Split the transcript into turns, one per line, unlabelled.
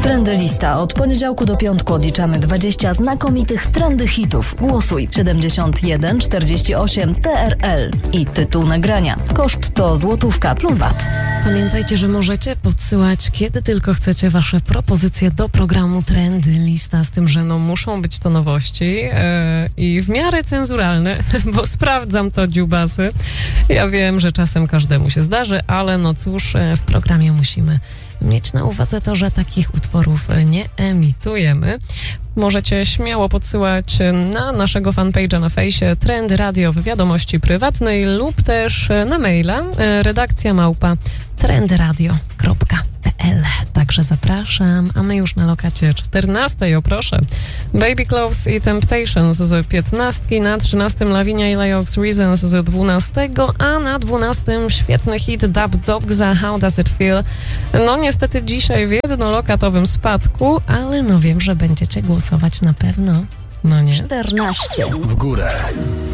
Trendy Lista. Od poniedziałku do piątku odliczamy 20 znakomitych trendy hitów. Głosuj 7148 TRL i tytuł nagrania. Koszt to złotówka plus VAT.
Pamiętajcie, że możecie podsyłać kiedy tylko chcecie wasze propozycje do programu Trendy Lista, z tym, że muszą być to nowości i w miarę cenzuralne, bo sprawdzam to, dziubasy. Ja wiem, że czasem każdemu się zdarzy, ale cóż, w programie musimy mieć na uwadze to, że takich utworów nie emitujemy. Możecie śmiało podsyłać na naszego fanpage'a na fejsie Trendy Radio w wiadomości prywatnej lub też na maila redakcja@trendyradio.pl. Także zapraszam, a my już na lokacie 14, o proszę. Baby Clothes i Temptations z 15, na 13 Lavinia i Liox Reasons z 12, a na 12 świetny hit Dub Dogza How Does It Feel. Niestety dzisiaj w jednolokatowym spadku, ale wiem, że będziecie głosować na pewno. Nie?
14.
W górę.